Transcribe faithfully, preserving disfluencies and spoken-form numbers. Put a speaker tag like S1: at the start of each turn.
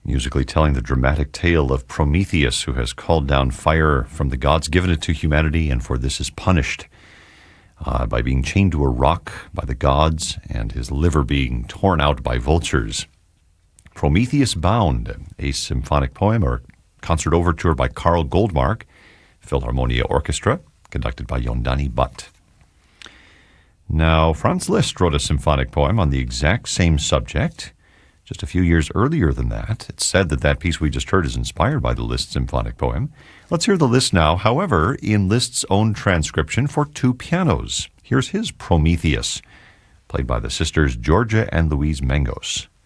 S1: musically telling the dramatic tale of Prometheus, who has called down fire from the gods, given it to humanity, and for this is punished uh, by being chained to a rock by the gods and his liver being torn out by vultures. Prometheus Bound, a symphonic poem or concert overture by Carl Goldmark, Philharmonia Orchestra, conducted by Yondani Butt. Now, Franz Liszt wrote a symphonic poem on the exact same subject just a few years earlier than that. It's said that that piece we just heard is inspired by the Liszt symphonic poem. Let's hear the Liszt now, however, in Liszt's own transcription for two pianos. Here's his Prometheus, played by the sisters Georgia and Louise Mangos.